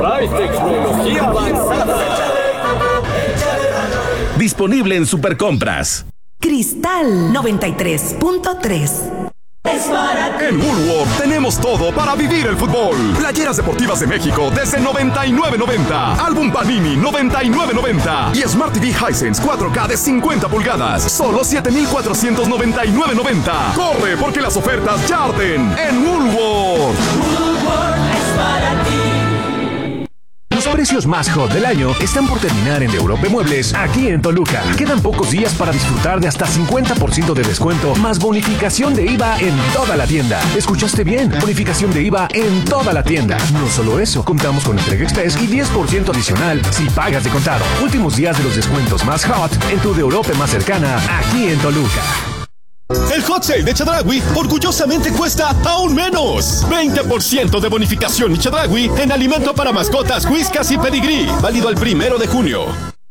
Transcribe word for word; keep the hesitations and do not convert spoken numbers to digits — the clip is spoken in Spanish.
Trae tecnología avanzada. Disponible en Supercompras. Cristal noventa y tres punto tres. En Woolworth tenemos todo para vivir el fútbol. Playeras deportivas de México desde noventa y nueve noventa. Álbum Panini noventa y nueve noventa. Y Smart T V Hisense cuatro K de cincuenta pulgadas. Solo siete mil cuatrocientos noventa y nueve noventa. Corre porque las ofertas ya arden en Woolworth. Woolworth es para ti. Los precios más hot del año están por terminar en Europa Muebles, aquí en Toluca. Quedan pocos días para disfrutar de hasta cincuenta por ciento de descuento, más bonificación de I V A en toda la tienda. ¿Escuchaste bien? Bonificación de I V A en toda la tienda. No solo eso, contamos con entrega express y diez por ciento adicional si pagas de contado. Últimos días de los descuentos más hot en tu de Europa más cercana, aquí en Toluca. El Hot Sale de Chedraui orgullosamente cuesta aún menos. veinte por ciento de bonificación Chedraui en alimento para mascotas, whiskas y pedigrí. Válido el primero de junio.